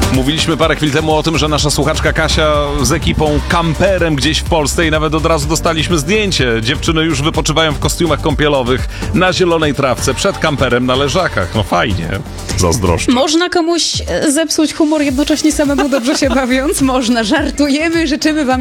Mówiliśmy parę chwil temu o tym, że nasza słuchaczka Kasia z ekipą kamperem gdzieś w Polsce i nawet od razu dostaliśmy zdjęcie. Dziewczyny już wypoczywają w kostiumach kąpielowych na zielonej trawce przed kamperem na leżakach. No fajnie. Zazdroszczę. Można komuś zepsuć humor jednocześnie samemu dobrze się bawiąc? Można. Żartujemy, życzymy wam